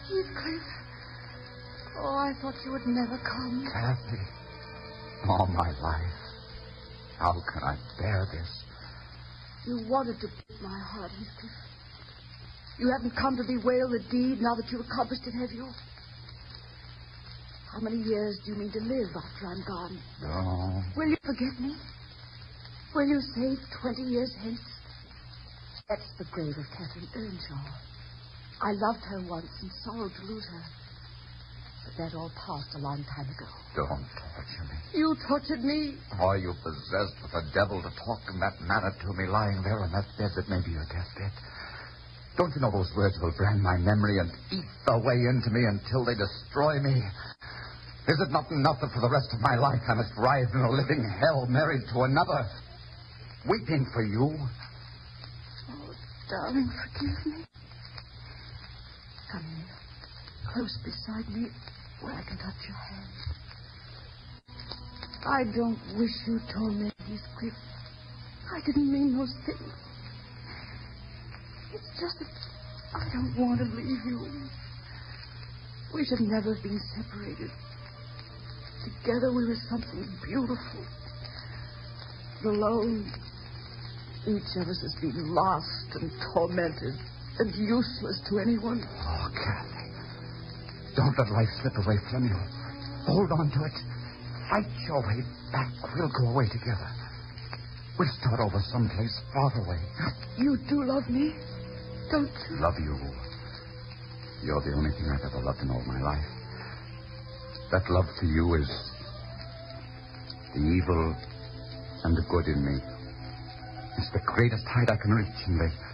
Heathcliff. Oh, I thought you would never come. Kathy. All my life. How can I bear this? You wanted to break my heart, Heathcliff. You haven't come to bewail the deed now that you've accomplished it, have you? How many years do you mean to live after I'm gone? No. Will you forget me? Will you say 20 years hence? That's the grave of Catherine Earnshaw. I loved her once and sorrowed to lose her. But that all passed a long time ago. Don't torture me. You tortured me. Are you possessed with a devil to talk in that manner to me, lying there on that bed that may be your deathbed? Don't you know those words will brand my memory and eat their way into me until they destroy me? Is it not enough that for the rest of my life I must writhe in a living hell, married to another, weeping for you? Oh, darling, forgive me. Come here, close beside me, where I can touch your hand. I don't wish you torment, Heathcliff. I didn't mean those things. It's just that I don't want to leave you. We should never have been separated. Together we were something beautiful. Alone, each of us has been lost and tormented and useless to anyone. Oh, Kathy. Don't let life slip away from you. Hold on to it. Fight your way back. We'll go away together. We'll start over someplace far away. You do love me, don't you? Love you. You're the only thing I've ever loved in all my life. That love for you is the evil and the good in me. It's the greatest height I can reach in the